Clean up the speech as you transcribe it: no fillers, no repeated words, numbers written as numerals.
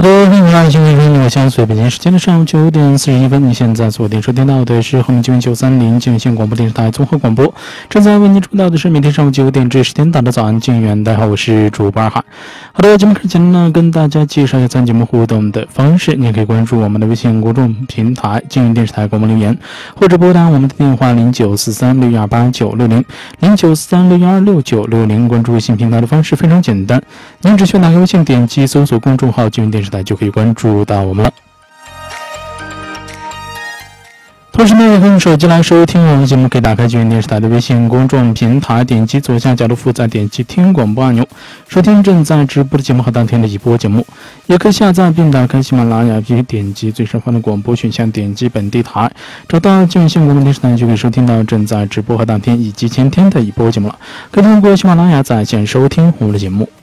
好的，欢迎回来，今天我相随北京时间的上午9点41分，你现在锁定收听到的是和我们993静县广播电视台综合广播，正在为您出道的是每天上午9点至10点打的早安静远，大家好，我是主播二海。好的，节目开始前呢，跟大家介绍一下参与节目互动的方式，你也可以关注我们的微信公众平台静远电视台广播留言，或者拨打我们的电话0943618960，0943616960，关注微信平台的方式非常简单，您只需要打开微信，点击搜索公众号静远电视台就可以关注到我们了。同时呢，也可以用手机来收听我们节目，可以打开静远电视台的微信公众平台，点击左下角的负载，点击听广播按钮，收听正在直播的节目和当天的已播节目。也可以下载并打开喜马拉雅 APP， 点击最上方的广播选项，点击本地台，找到静远县广播电视台，就可以收听到正在直播和当天以及前天的已播节目了。可以通过喜马拉雅在线收听我们的节目。